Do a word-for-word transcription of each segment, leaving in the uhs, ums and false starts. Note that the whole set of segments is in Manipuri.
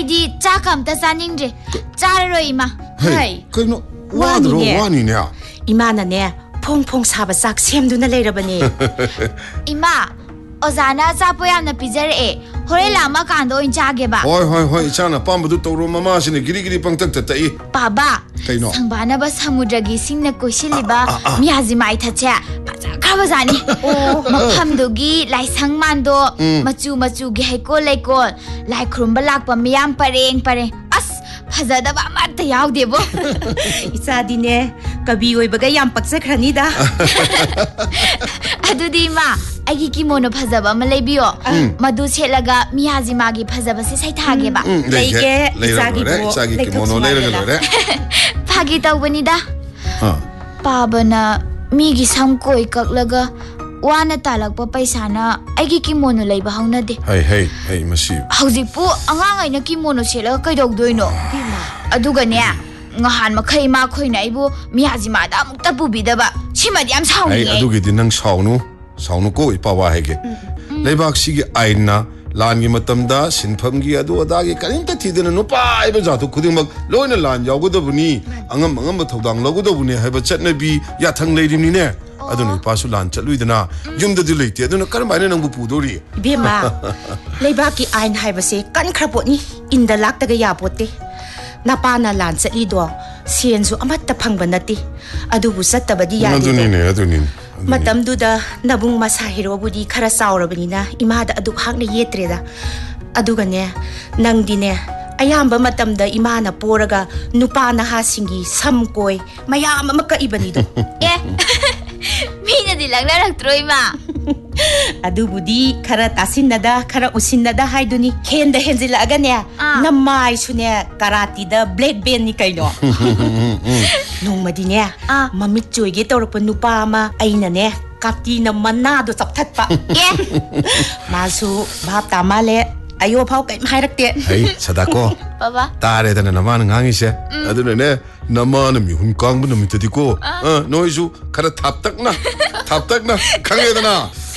ꯑꯩꯗꯤ ꯆꯥꯛ ꯑꯝꯇ ꯆꯥꯅꯤꯡꯗ꯭ꯔꯦ ꯆꯥꯔꯔꯣꯏ ꯏꯃꯥ ꯍꯩ ꯀꯩꯅꯣ ꯋꯥꯗ꯭ꯔꯣ ꯋꯥꯅꯤꯅꯦ ꯏꯃꯥꯅꯅꯦ ꯐꯣꯡ ꯐꯣꯡ ꯁꯥꯕ ꯆꯥꯛ ꯁꯦꯝꯗꯨꯅ ꯂꯩꯔꯕꯅꯦ ꯏꯃꯥ ꯑꯣꯖꯥꯅ ꯑꯆꯥꯄꯣꯠ ꯌꯥꯝꯅ ꯄꯤꯖꯔꯛꯑꯦ ꯍꯣꯔꯦꯟ ꯂꯥꯝꯃꯀꯥꯟꯗ ꯑꯣꯏꯅ ꯆꯥꯒꯦꯕ ꯍꯣꯏ ꯍꯣꯏ ꯍꯣꯏ ꯏꯆꯥꯅ ꯑꯄꯥꯝꯕꯗꯨ ꯇꯧꯔꯣ ꯃꯃꯥꯁꯤꯅ ꯒꯤꯔꯤ ꯒꯤꯔꯤ ꯄꯪꯇꯛꯇ ꯇꯛꯏ ꯄꯥꯕꯥ ꯀꯩꯅꯣ ꯁꯪꯕꯥꯅꯕ ꯁꯃꯨꯗ꯭ꯔꯒꯤ ꯏꯁꯤꯡꯅ ꯀꯣꯏꯁꯤꯜꯂꯤꯕ ꯃꯤꯌꯥꯖꯤꯃꯥ ꯏꯊꯠꯁꯦ ꯐꯖꯈ꯭ꯔꯕꯖꯥꯠꯅꯤ ꯃꯐꯝꯗꯨꯒꯤ ꯂꯥꯏꯁꯪ ꯃꯥꯟꯗꯣ ꯃꯆꯨ ꯃꯆꯨꯒꯤ ꯍꯩꯀꯣꯜ ꯂꯩꯀꯣꯜ ꯂꯥꯏ ꯈꯨꯔꯨꯝꯕ ꯂꯥꯛꯄ ꯃꯤꯌꯥꯝ ꯄꯔꯦꯡ ꯄꯔꯦꯡ ꯑꯁ ꯐꯖꯗꯕ ꯑꯃꯠꯇ ꯌꯥꯎꯗꯦꯕꯣ ꯏꯆꯥꯗꯤꯅꯦ ꯀꯕꯤ ꯑꯣꯏꯕꯒ ꯌꯥꯝ ꯄꯛꯆꯈ꯭ꯔꯅꯤꯗ ꯑꯗꯨꯗꯤ ꯏꯃꯥ ꯑꯩꯒꯤ ꯀꯤꯃꯣꯅꯣ ꯐꯖꯕ ꯑꯃ ꯂꯩꯕꯤꯌꯣ ꯃꯗꯨ ꯁꯦꯠꯂꯒ ꯃꯤꯌꯥꯖꯤꯃꯥꯒꯤ ꯐꯖꯕꯁꯦ ꯁꯩꯊꯥꯒꯦꯕ ꯂꯩꯒꯦ ꯏꯆꯥꯒꯤ ꯏꯆꯥꯒꯤ ꯀꯤꯃꯣꯅꯣ ꯂꯩꯔꯒ ꯂꯣꯏꯔꯦ ꯐꯥꯒꯤ ꯇꯧꯕꯅꯤꯗ ꯄꯥꯕꯅ ꯃꯤꯒꯤ ꯁꯝ ꯀꯣꯏ ꯀꯛꯂꯒ ꯋꯥꯅ ꯇꯥꯜꯂꯛꯄ ꯄꯩꯁꯥꯅ ꯑꯩꯒꯤ ꯀꯤꯃꯣꯅꯣ ꯂꯩꯕ ꯍꯧꯅꯗꯦ ꯍꯩ ꯍꯩ ꯍꯩ ꯃꯁꯤ ꯍꯧꯖꯤꯛꯄꯨ ꯑꯉꯥꯡ ꯑꯩꯅ ꯀꯤꯃꯣꯅꯣ ꯁꯦꯠꯂꯒ ꯀꯩꯗꯧꯗꯣꯏꯅꯣ ꯑꯗꯨꯒꯅꯦ ꯉꯍꯥꯟ ꯃꯈꯩ ꯏꯃꯥꯈꯣꯏꯅ ꯑꯩꯕꯨ ꯃꯤꯌꯥꯖꯤꯃꯥꯗ ꯑꯃꯨꯛꯇ ꯄꯨꯕꯤꯗꯕ ꯁꯤꯃꯗꯤ ꯌꯥꯝ ꯁꯥꯎꯅꯤꯡꯉꯦ ꯑꯩ ꯑꯗꯨꯒꯤꯗꯤ ꯅꯪ ꯁꯥꯎꯅꯨ ꯁꯥꯎꯅꯨ ꯀꯣ ꯏꯄꯥꯋꯥ ꯍꯥꯏꯒꯦ ꯂꯩꯕꯥꯛꯁꯤꯒꯤ ꯑꯥꯏꯟꯅ ꯂꯥꯟꯒꯤ ꯃꯇꯝꯗ ꯁꯤꯟꯐꯝꯒꯤ ꯑꯗꯨ ꯑꯗꯥꯒꯤ ꯀꯔꯤꯝꯇ ꯊꯤꯗꯅ ꯅꯨꯄꯥ ꯍꯥꯏꯕ ꯖꯥꯇꯨ ꯈꯨꯗꯤꯡꯃꯛ ꯂꯣꯏꯅ ꯂꯥꯟ ꯌꯥꯎꯒꯗꯕꯅꯤ ꯑꯉꯝ ꯑꯉꯝꯕ ꯊꯧꯗꯥꯡ ꯂꯧꯒꯗꯕꯅꯤ ꯍꯥꯏꯕ ꯆꯠꯅꯕꯤ ꯌꯥꯊꯪ ꯂꯩꯔꯤꯅꯤꯅꯦ ꯑꯗꯨꯅ ꯏꯄꯥꯁꯨ ꯂꯥꯟ ꯆꯠꯂꯨꯏꯗꯅ ꯌꯨꯝꯗꯗꯤ ꯂꯩꯇꯦ ꯑꯗꯨꯅ ꯀꯔꯝꯍꯥꯏꯅ ꯅꯪꯕꯨ ꯄꯨꯗꯣꯔꯤ ꯏꯕꯦꯝꯃ ꯂꯩꯕꯥꯛꯀꯤ ꯑꯥꯏꯟ ꯍꯥꯏꯕꯁꯦ ꯀꯟꯈ꯭ꯔ ꯄꯣꯠꯅꯤ ꯏꯟꯗ ꯂꯥꯛꯇꯒ ꯌꯥꯄꯣꯠꯇꯦ ꯅꯄꯥꯅ ꯂꯥꯟ ꯆꯠꯂꯤꯗꯣ ꯁꯦꯟꯁꯨ ꯑꯃꯠꯇ ꯐꯪꯕ ꯅꯠꯇꯦ ꯑꯗꯨꯕꯨ ꯆꯠꯇꯕꯗꯤ ꯌꯥꯗꯦ ꯑꯗꯨꯅꯤꯅꯦ ꯑꯗꯨꯅꯤꯅꯦ ꯃꯇꯝꯗꯨꯗ ꯅꯕꯨꯡ ꯃꯁꯥ ꯍꯤꯔꯣꯕꯨꯗꯤ ꯈꯔ ꯆꯥꯎꯔꯕꯅꯤꯅ ꯏꯃꯥꯗ ꯑꯗꯨꯛ ꯍꯥꯛꯅ ꯌꯦꯠꯇ꯭ꯔꯦꯗ ꯑꯗꯨꯒꯅꯦ ꯅꯪꯗꯤꯅꯦ ꯑꯌꯥꯝꯕ ꯃꯇꯝꯗ ꯏꯃꯥꯅ ꯄꯣꯔꯒ ꯅꯨꯄꯥ ꯅꯍꯥꯁꯤꯡꯒꯤ ꯁꯝ ꯀꯣꯏ ꯃꯌꯥꯝ ꯑꯃ ꯀꯛꯏꯕꯅꯤꯗꯣ ꯑꯦ ꯃꯤꯅꯗꯤ ꯂꯛꯅꯔꯛꯇ꯭ꯔꯣ ꯏꯃꯥ ꯑꯗꯨꯕꯨꯗꯤ ꯈꯔ ꯇꯥꯁꯤꯟꯅꯗ ꯈꯔ ꯎꯁꯤꯟꯅꯗ ꯍꯥꯏꯗꯨꯅꯤ ꯍꯦꯟꯗ ꯍꯦꯟꯖꯤꯜꯂꯛꯑꯒꯅꯦ ꯅꯃꯥꯏꯁꯨꯅꯦ ꯀꯔꯥꯇꯤꯗ ꯕ꯭ꯂꯦꯛ ꯕꯦꯟꯅꯤ ꯀꯩꯅꯣ ꯅꯣꯡꯃꯗꯤꯅꯦ ꯃꯃꯤꯠ ꯆꯣꯏꯒꯦ ꯇꯧꯔꯛꯄ ꯅꯨꯄꯥ ꯑꯃ ꯑꯩꯅꯅꯦ ꯀꯥꯇꯤꯅ ꯃꯅꯥꯗꯣ ꯆꯞꯊꯠꯄ ꯃꯥꯁꯨ ꯚꯥꯞ ꯇꯥ ꯃꯥꯜꯂꯦ ꯑꯌꯣ ꯐꯥꯎ ꯀꯩꯝ ꯍꯥꯏꯔꯛꯇꯦ ꯍꯩ ꯁꯗꯥꯀꯣ ꯕꯥꯕꯥ ꯇꯥꯔꯦꯗꯅ ꯅꯃꯥꯅ ꯉꯥꯡꯉꯤꯁꯦ ꯑꯗꯨꯅꯅꯦ ꯅꯃꯥꯅ ꯃꯤꯍꯨꯟ ꯀꯥꯡꯕ ꯅꯨꯃꯤꯠꯇꯗꯤꯀꯣ ꯅꯣꯏꯁꯨ ꯈꯔ ꯊꯥꯞꯇꯛꯅ ꯊꯥꯞꯇꯛꯅ ꯈꯪꯉꯦꯗꯅ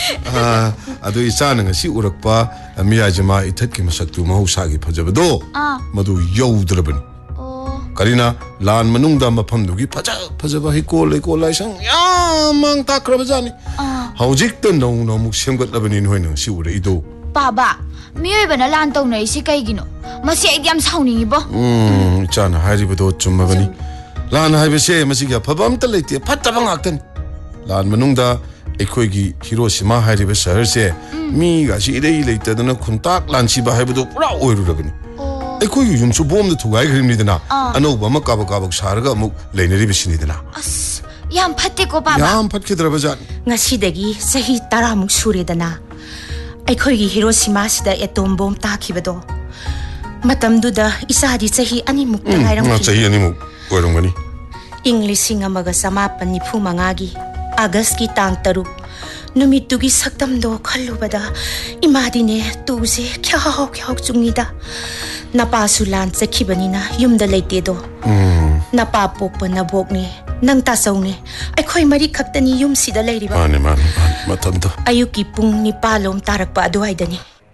ꯑꯗꯨ ꯏꯆꯥꯅ ꯉꯁꯤ ꯎꯔꯛꯄ ꯃꯤꯌꯥꯖꯤꯃꯥ ꯏꯊꯠꯀꯤ ꯃꯁꯛꯇꯨ ꯃꯍꯧꯁꯥꯒꯤ ꯐꯖꯕꯗꯣ ꯃꯗꯨ ꯌꯧꯗ꯭ꯔꯕꯅꯤ ꯀꯔꯤꯅ ꯂꯥꯟ ꯃꯅꯨꯡꯗ ꯃꯐꯝꯗꯨꯒꯤ ꯐꯖ ꯐꯖꯕ ꯍꯩꯀꯣꯜ ꯂꯩꯀꯣꯜ ꯂꯥꯏꯁꯪ ꯌꯥꯝ ꯃꯥꯡ ꯇꯥꯛꯈ꯭ꯔꯕꯖꯥꯠꯅꯤ ꯍꯧꯖꯤꯛꯇ ꯅꯧꯅ ꯑꯃꯨꯛ ꯁꯦꯝꯒꯠꯂꯕꯅꯤ ꯅꯣꯏꯅ ꯉꯁꯤ ꯎꯔꯛꯏꯗꯣ ꯄꯥꯕꯥ ꯃꯤꯑꯣꯏꯕꯅ ꯂꯥꯟ ꯇꯧꯅꯔꯤꯁꯤ ꯀꯩꯒꯤꯅꯣ ꯃꯁꯤ ꯑꯩꯗꯤ ꯌꯥꯝ ꯁꯥꯎꯅꯤꯡꯉꯤꯕꯣ ꯎꯝ ꯏꯆꯥꯅ ꯍꯥꯏꯔꯤꯕꯗꯣ ꯆꯨꯝꯃꯕꯅꯤ ꯂꯥꯟ ꯍꯥꯏꯕꯁꯦ ꯃꯁꯤꯒꯤ ꯑꯐꯕ ꯑꯝꯇ ꯂꯩꯇꯦ ꯐꯠꯇꯕ ꯉꯥꯛꯇꯅꯤ ꯂꯥꯟ ꯃꯅꯨꯡꯗ ꯑꯩꯈꯣꯏꯒꯤ ꯍꯤꯔꯣꯁꯤꯃꯥ ꯍꯥꯏꯔꯤꯕ ꯁꯍꯔꯁꯦ ꯃꯤꯒꯁꯤ ꯏꯔꯩ ꯂꯩꯇꯗꯅ ꯈꯨꯟꯇꯥꯛ ꯂꯥꯟꯁꯤꯕ ꯍꯥꯏꯕꯗꯣ ꯄꯨꯔꯥ ꯑꯣꯏꯔꯨꯔꯕꯅꯤ ꯑꯩꯈꯣꯏꯒꯤ ꯌꯨꯝꯁꯨ ꯕꯣꯝꯗ ꯊꯨꯒꯥꯏꯈ꯭ꯔꯤꯕꯅꯤꯗꯅ ꯑꯅꯧꯕ ꯑꯃ ꯀꯥꯕꯛ ꯀꯥꯕꯛ ꯁꯥꯔꯒ ꯑꯃꯨꯛ ꯂꯩꯅꯔꯤꯕꯁꯤꯅꯤꯗꯅ ꯑꯁ ꯌꯥꯝ ꯐꯠꯇꯦꯀꯣ ꯄꯥꯕꯥ ꯌꯥꯝ ꯐꯠꯈꯤꯗ꯭ꯔꯕꯖꯥꯠꯅꯤ ꯉꯁꯤꯗꯒꯤ ꯆꯍꯤ ꯇꯔꯥꯃꯨꯛ ꯁꯨꯔꯦꯗꯅ ꯑꯩꯈꯣꯏꯒꯤ ꯍꯤꯔꯣꯁꯤꯃꯥꯁꯤꯗ ꯑꯦꯇꯣꯝ ꯕꯣꯝ ꯇꯥꯈꯤꯕꯗꯣ ꯃꯇꯝꯗꯨꯗ ꯏꯆꯥꯗꯤ ꯆꯍꯤ ꯑꯅꯤꯃꯨꯛꯇ ꯉꯥꯏꯔꯝꯈꯤ ꯆꯍꯤ ꯑꯅꯤꯃꯨꯛ ꯑꯣꯏꯔꯝꯒꯅꯤ ꯏꯪ ꯂꯤꯁꯤꯡ ꯑꯃꯒ ꯆꯃꯥꯄꯟ ꯅꯤꯐꯨ ꯃꯉꯥꯒꯤ ꯑꯥꯒꯁꯀꯤ ꯇꯥꯡ ꯇꯔꯨꯛ ꯅꯨꯃꯤꯠꯇꯨꯒꯤ ꯁꯛꯇꯝꯗꯣ ꯈꯜꯂꯨꯕꯗ ꯏꯃꯥꯗꯤꯅꯦ ꯇꯨꯁꯦ ꯈ꯭ꯌꯥꯎ ꯈ꯭ꯌꯥꯎ ꯆꯨꯡꯉꯤꯗ ꯅꯄꯥꯁꯨ ꯂꯥꯟ ꯆꯠꯈꯤꯕꯅꯤꯅ ꯌꯨꯝꯗ ꯂꯩꯇꯦꯗꯣ ꯅꯄꯥ ꯄꯣꯛꯄ ꯅꯕꯣꯛꯅꯦ ꯅꯪ ꯇꯥꯆꯧꯅꯦ ꯑꯩꯈꯣꯏ ꯃꯔꯤ ꯈꯛꯇꯅꯤ ꯌꯨꯝꯁꯤꯗ ꯂꯩꯔꯤꯕ ꯃꯥꯅꯦ ꯃꯥꯅꯦ ꯃꯥꯅꯦ ꯃꯇꯝꯗꯣ ꯑꯌꯨꯛꯀꯤ ꯄꯨꯡ ꯅꯤꯄꯥꯜꯂꯣꯝ ꯇꯥꯔꯛꯄ ꯑꯗꯨꯋꯥꯏꯗꯅꯤ